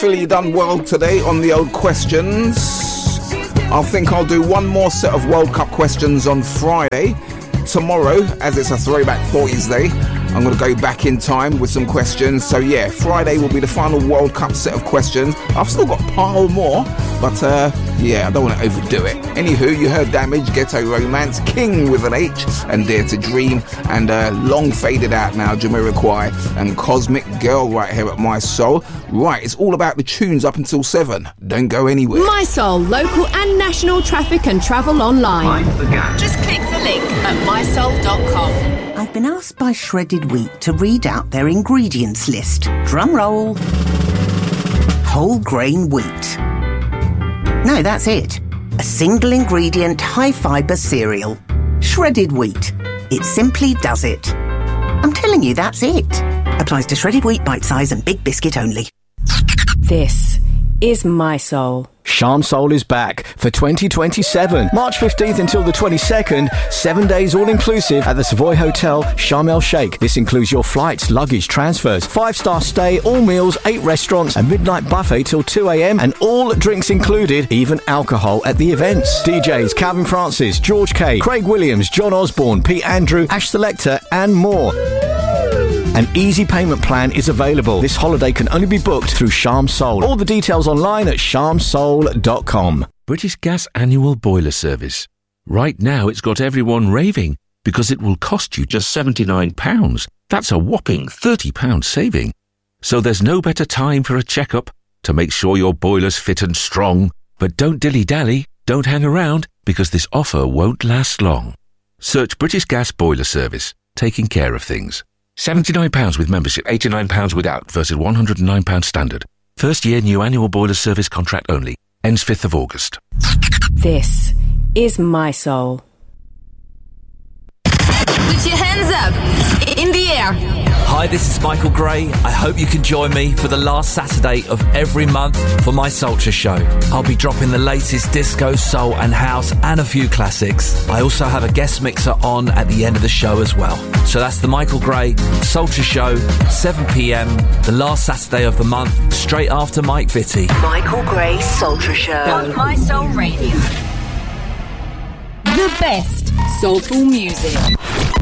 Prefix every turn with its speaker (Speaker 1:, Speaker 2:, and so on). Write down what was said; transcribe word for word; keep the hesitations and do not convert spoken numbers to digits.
Speaker 1: Philly done well today on the old questions. I think I'll do one more set of World Cup questions on Friday. Tomorrow, as it's a throwback forties day, I'm going to go back in time with some questions. So yeah, Friday will be the final World Cup set of questions. I've still got a pile more, but uh, yeah, I don't want to overdo it. Anywho, you heard Damage, Ghetto Romance, King with an H, and Dare to Dream, and uh, long faded out now, Jamiroquai and Cosmic Girl right here at My Soul. Right, it's all about the tunes up until seven. Don't go anywhere.
Speaker 2: My Soul, local and national traffic and travel online.
Speaker 3: Mind the gap.
Speaker 2: Just click the link at my soul dot com.
Speaker 4: I've been asked by Shredded Wheat to read out their ingredients list. Drum roll. Whole grain wheat. No, that's it. A single ingredient, high fibre cereal. Shredded wheat. It simply does it. I'm telling you, that's it. Applies to shredded wheat, bite size and big biscuit only.
Speaker 2: This is My Soul.
Speaker 5: Charm Soul is back for twenty twenty-seven. March fifteenth until the twenty-second. Seven days all-inclusive at the Savoy Hotel, Sharm El Sheikh. This includes your flights, luggage, transfers, five-star stay, all meals, eight restaurants, a midnight buffet till two a.m. and all drinks included, even alcohol at the events. D Js Calvin Francis, George K, Craig Williams, John Osborne, Pete Andrew, Ash Selector and more. An easy payment plan is available. This holiday can only be booked through Charm Soul. All the details online at charm soul dot com.
Speaker 6: British Gas Annual Boiler Service. Right now it's got everyone raving because it will cost you just seventy-nine pounds. That's a whopping thirty pounds saving. So there's no better time for a checkup to make sure your boiler's fit and strong. But don't dilly-dally, don't hang around, because this offer won't last long. Search British Gas Boiler Service, taking care of things. seventy-nine pounds with membership, eighty-nine pounds without versus one hundred nine pounds standard. First year new annual boiler service contract only. Ends fifth of August.
Speaker 2: This is My Soul.
Speaker 7: Put your hands up in the air.
Speaker 8: Hi, this is Michael Gray. I hope you can join me for the last Saturday of every month for my Sultra show. I'll be dropping the latest disco, soul and house and a few classics. I also have a guest mixer on at the end of the show as well. So that's the Michael Gray Sultra show, seven p.m, the last Saturday of the month, straight after Mike Vitti.
Speaker 4: Michael Gray Sultra Show.
Speaker 7: On My Soul Radio. The best soulful music.